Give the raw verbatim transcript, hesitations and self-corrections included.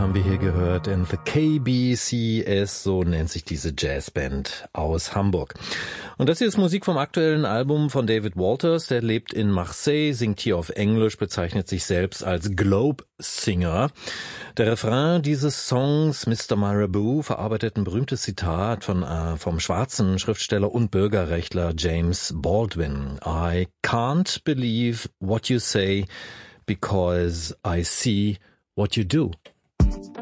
Haben wir hier gehört in The K B C S, so nennt sich diese Jazzband aus Hamburg. Und das hier ist Musik vom aktuellen Album von David Walters. Der lebt in Marseille, singt hier auf Englisch, bezeichnet sich selbst als Globe Singer. Der Refrain dieses Songs, Mister Marabout, verarbeitet ein berühmtes Zitat von, äh, vom schwarzen Schriftsteller und Bürgerrechtler James Baldwin. I can't believe what you say because I see what you do.